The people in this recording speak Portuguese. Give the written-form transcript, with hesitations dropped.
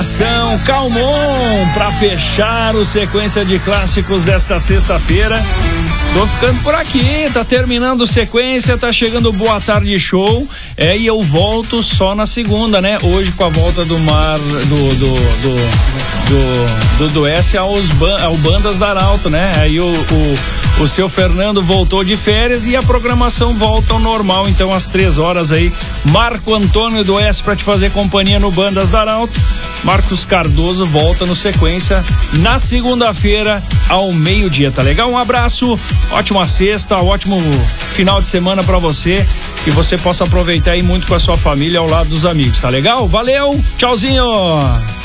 Calmon para fechar o sequência de clássicos desta sexta-feira. Tô ficando por aqui, tá terminando sequência, tá chegando Boa Tarde Show, e eu volto só na segunda, né? Hoje com a volta do Mar, do S ao Bandas da Arauto, né? Aí o seu Fernando voltou de férias e a programação volta ao normal, então às 3 horas aí, Marco Antônio do S pra te fazer companhia no Bandas da Arauto. Marcos Cardoso volta no sequência na segunda-feira ao meio-dia, tá legal? Um abraço, ótima sexta, ótimo final de semana pra você, que você possa aproveitar aí muito com a sua família ao lado dos amigos, tá legal? Valeu, tchauzinho!